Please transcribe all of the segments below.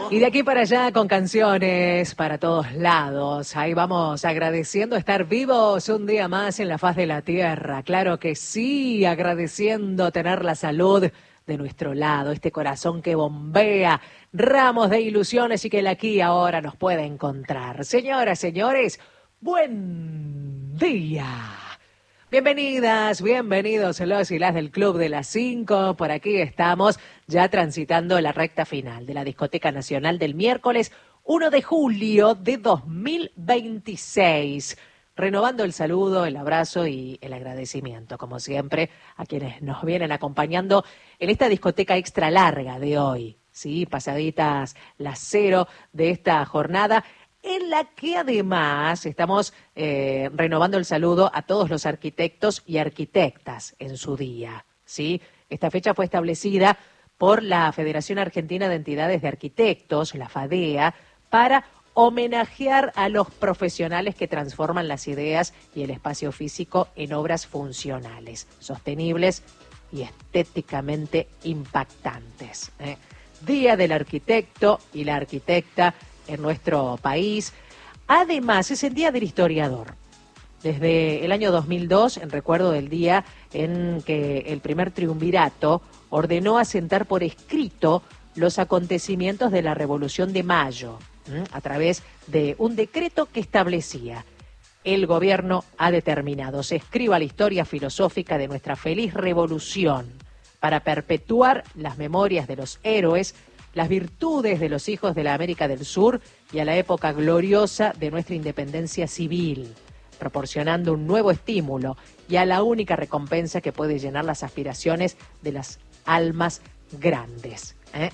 Y de aquí para allá con canciones para todos lados. Ahí vamos agradeciendo estar vivos un día más en la faz de la tierra. Claro que sí, agradeciendo tener la salud de nuestro lado, este corazón que bombea ramos de ilusiones y que el aquí y ahora nos puede encontrar. Señoras, señores, buen día. Bienvenidas, bienvenidos los y las del Club de las 5. Por aquí estamos ya transitando la recta final de la Discoteca Nacional del miércoles 1 de julio de 2026. Renovando el saludo, el abrazo y el agradecimiento, como siempre, a quienes nos vienen acompañando en esta discoteca extra larga de hoy, ¿sí? Pasaditas las 0 de esta jornada, en la que además estamos renovando el saludo a todos los arquitectos y arquitectas en su día, ¿sí? Esta fecha fue establecida por la Federación Argentina de Entidades de Arquitectos, la FADEA, para homenajear a los profesionales que transforman las ideas y el espacio físico en obras funcionales, sostenibles y estéticamente impactantes. Día del arquitecto y la arquitecta en nuestro país. Además, es el Día del Historiador. Desde el año 2002, en recuerdo del día en que el primer triunvirato ordenó asentar por escrito los acontecimientos de la Revolución de Mayo, a través de un decreto que establecía: el gobierno ha determinado, se escriba la historia filosófica de nuestra feliz revolución para perpetuar las memorias de los héroes, las virtudes de los hijos de la América del Sur y a la época gloriosa de nuestra independencia civil, proporcionando un nuevo estímulo y a la única recompensa que puede llenar las aspiraciones de las almas grandes.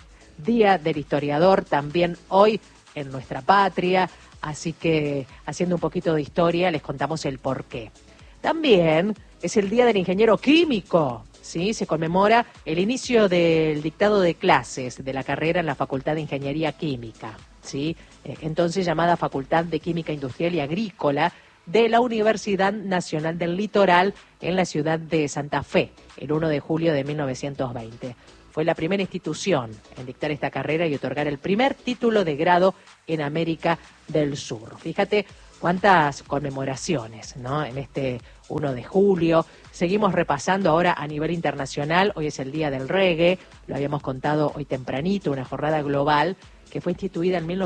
Día del Historiador también hoy en nuestra patria, así que haciendo un poquito de historia les contamos el porqué. También es el Día del Ingeniero Químico, ¿sí? Se conmemora el inicio del dictado de clases de la carrera en la Facultad de Ingeniería Química, ¿sí? Entonces llamada Facultad de Química Industrial y Agrícola de la Universidad Nacional del Litoral en la ciudad de Santa Fe, el 1 de julio de 1920. Fue la primera institución en dictar esta carrera y otorgar el primer título de grado en América del Sur. Fíjate cuántas conmemoraciones, ¿no? En este 1 de julio. Seguimos repasando ahora a nivel internacional. Hoy es el Día del Reggae, lo habíamos contado hoy tempranito, una jornada global que fue instituida en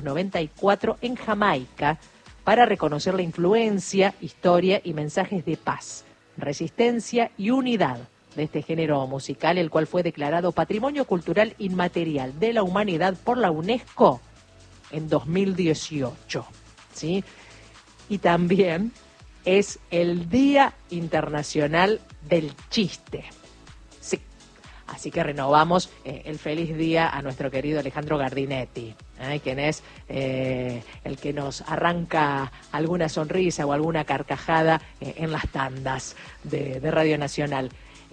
1994 en Jamaica para reconocer la influencia, historia y mensajes de paz, resistencia y unidad de este género musical, el cual fue declarado Patrimonio Cultural Inmaterial de la Humanidad por la UNESCO en 2018, ¿sí? Y también es el Día Internacional del Chiste. Sí, así que renovamos el feliz día a nuestro querido Alejandro Gardinetti, quien es el que nos arranca alguna sonrisa o alguna carcajada en las tandas de Radio Nacional.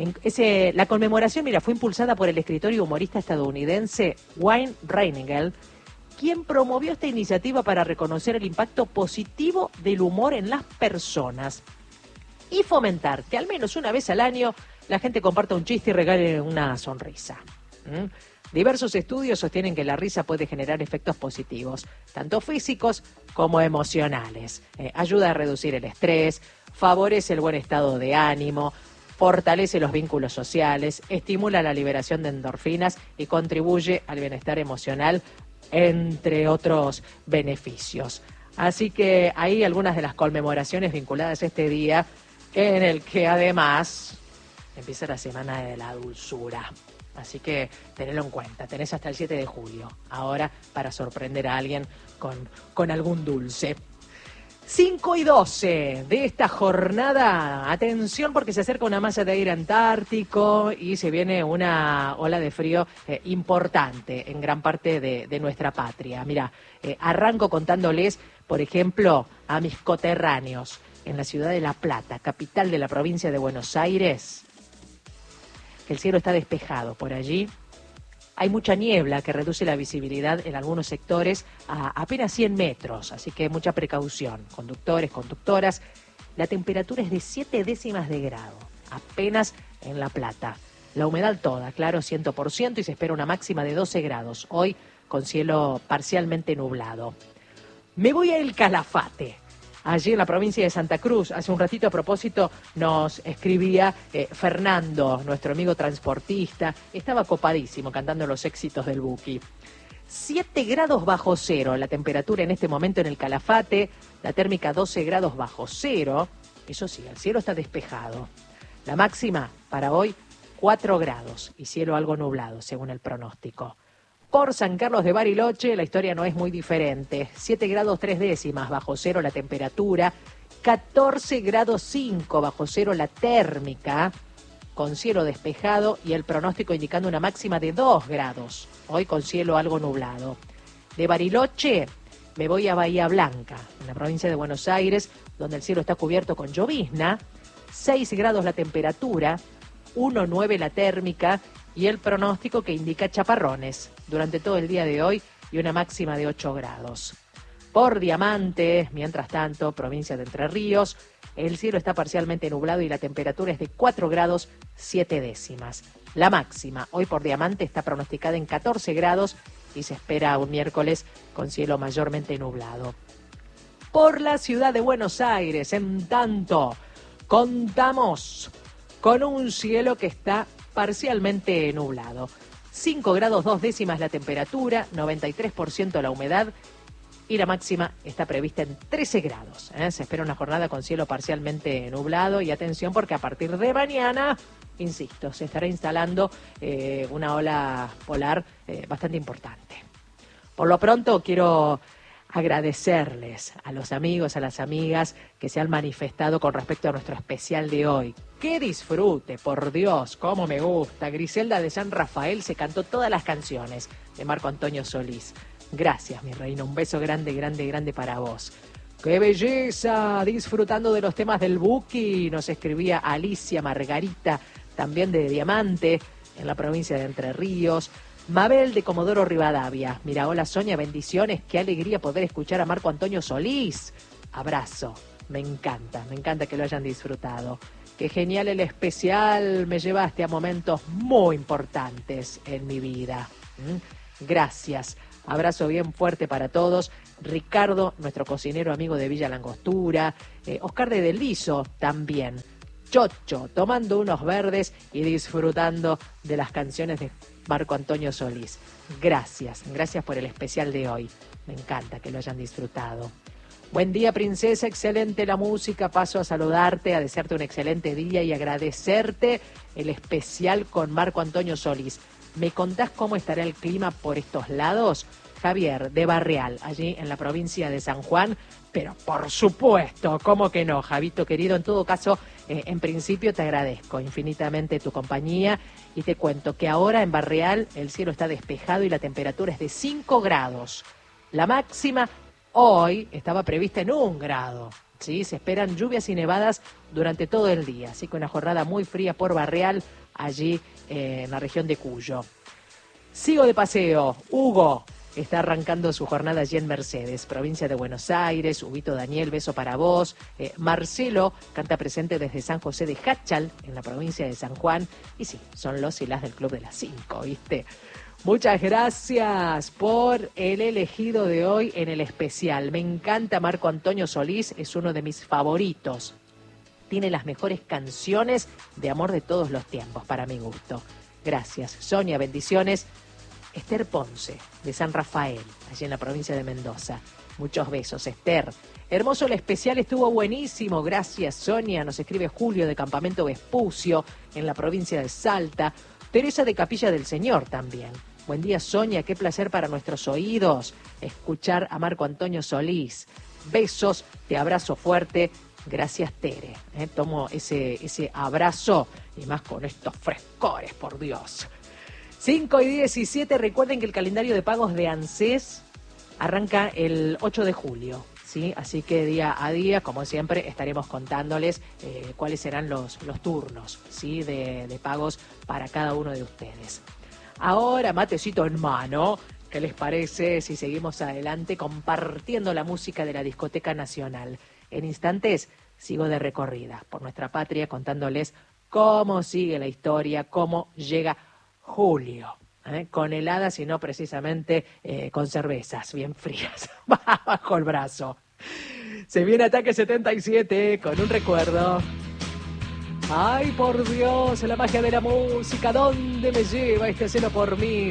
La conmemoración, mira, fue impulsada por el escritor y humorista estadounidense Wayne Reinegel, quien promovió esta iniciativa para reconocer el impacto positivo del humor en las personas y fomentar que al menos una vez al año la gente comparta un chiste y regale una sonrisa. Diversos estudios sostienen que la risa puede generar efectos positivos, tanto físicos como emocionales. Ayuda a reducir el estrés, favorece el buen estado de ánimo, fortalece los vínculos sociales, estimula la liberación de endorfinas y contribuye al bienestar emocional, entre otros beneficios. Así que hay algunas de las conmemoraciones vinculadas a este día, en el que además empieza la Semana de la Dulzura. Así que tenedlo en cuenta, tenés hasta el 7 de julio ahora para sorprender a alguien con algún dulce. 5:12 de esta jornada. Atención, porque se acerca una masa de aire antártico y se viene una ola de frío importante en gran parte de nuestra patria. Mira, arranco contándoles, por ejemplo, a mis coterráneos en la ciudad de La Plata, capital de la provincia de Buenos Aires, que el cielo está despejado por allí. Hay mucha niebla que reduce la visibilidad en algunos sectores a apenas 100 metros, así que mucha precaución. Conductores, conductoras, la temperatura es de 7 décimas de grado, apenas en La Plata. La humedad toda, claro, 100%, y se espera una máxima de 12 grados. Hoy con cielo parcialmente nublado. Me voy a El Calafate, allí en la provincia de Santa Cruz. Hace un ratito, a propósito, nos escribía Fernando, nuestro amigo transportista. Estaba copadísimo cantando los éxitos del Buki. 7 grados bajo cero la temperatura en este momento en El Calafate, la térmica 12 grados bajo cero. Eso sí, el cielo está despejado. La máxima para hoy, 4 grados y cielo algo nublado, según el pronóstico. Por San Carlos de Bariloche, la historia no es muy diferente. 7 grados 3 décimas bajo cero la temperatura, 14 grados 5 bajo cero la térmica, con cielo despejado y el pronóstico indicando una máxima de 2 grados, hoy con cielo algo nublado. De Bariloche me voy a Bahía Blanca, en la provincia de Buenos Aires, donde el cielo está cubierto con llovizna, 6 grados la temperatura, 1,9 la térmica y el pronóstico que indica chaparrones durante todo el día de hoy y una máxima de 8 grados. Por Diamante, mientras tanto, provincia de Entre Ríos, el cielo está parcialmente nublado y la temperatura es de 4 grados 7 décimas. La máxima hoy por Diamante está pronosticada en 14 grados y se espera un miércoles con cielo mayormente nublado. Por la ciudad de Buenos Aires, en tanto, contamos con un cielo que está parcialmente nublado. 5 grados 2 décimas la temperatura, 93% la humedad y la máxima está prevista en 13 grados. Se espera una jornada con cielo parcialmente nublado y atención porque a partir de mañana, insisto, se estará instalando una ola polar bastante importante. Por lo pronto quiero agradecerles a los amigos, a las amigas que se han manifestado con respecto a nuestro especial de hoy. ¡Qué disfrute, por Dios! ¡Cómo me gusta! Griselda de San Rafael se cantó todas las canciones de Marco Antonio Solís. Gracias, mi reina. Un beso grande, grande, grande para vos. ¡Qué belleza! Disfrutando de los temas del Buki. Nos escribía Alicia Margarita, también de Diamante, en la provincia de Entre Ríos. Mabel de Comodoro Rivadavia. Mira, hola Sonia, bendiciones. Qué alegría poder escuchar a Marco Antonio Solís. Abrazo. Me encanta que lo hayan disfrutado. Qué genial el especial. Me llevaste a momentos muy importantes en mi vida. Gracias. Abrazo bien fuerte para todos. Ricardo, nuestro cocinero amigo de Villa Langostura. Oscar de Delviso también. Chocho, tomando unos verdes y disfrutando de las canciones de Marco Antonio Solís. Gracias por el especial de hoy. Me encanta que lo hayan disfrutado. Buen día, princesa, excelente la música. Paso a saludarte, a desearte un excelente día y agradecerte el especial con Marco Antonio Solís. ¿Me contás cómo estará el clima por estos lados? Javier, de Barreal, allí en la provincia de San Juan. Pero por supuesto, ¿cómo que no, Javito querido? En todo caso, en principio te agradezco infinitamente tu compañía y te cuento que ahora en Barreal el cielo está despejado y la temperatura es de 5 grados. La máxima hoy estaba prevista en 1 grado. ¿Sí? Se esperan lluvias y nevadas durante todo el día, así que una jornada muy fría por Barreal, allí en la región de Cuyo. Sigo de paseo. Hugo está arrancando su jornada allí en Mercedes, provincia de Buenos Aires. Huguito Daniel, beso para vos. Marcelo canta presente desde San José de Jáchal, en la provincia de San Juan. Y sí, son los y las del Club de las 5, ¿viste? Muchas gracias por el elegido de hoy en el especial. Me encanta Marco Antonio Solís, es uno de mis favoritos. Tiene las mejores canciones de amor de todos los tiempos, para mi gusto. Gracias, Sonia, bendiciones. Esther Ponce, de San Rafael, allí en la provincia de Mendoza. Muchos besos, Esther. Hermoso el especial, estuvo buenísimo. Gracias, Sonia. Nos escribe Julio de Campamento Vespucio, en la provincia de Salta. Teresa de Capilla del Señor también. Buen día, Sonia. Qué placer para nuestros oídos escuchar a Marco Antonio Solís. Besos, te abrazo fuerte. Gracias, Tere. Tomo ese abrazo y más con estos frescores, por Dios. 5:17, recuerden que el calendario de pagos de ANSES arranca el 8 de julio, ¿sí? Así que día a día, como siempre, estaremos contándoles cuáles serán los turnos, ¿sí? de pagos para cada uno de ustedes. Ahora, matecito en mano, ¿qué les parece si seguimos adelante compartiendo la música de la Discoteca Nacional? En instantes sigo de recorrida por nuestra patria contándoles cómo sigue la historia, cómo llega julio. con heladas, sino precisamente con cervezas bien frías bajo el brazo. Se viene Ataque 77 con un recuerdo. Ay, por Dios, la magia de la música, ¿dónde me lleva este cielo por mí?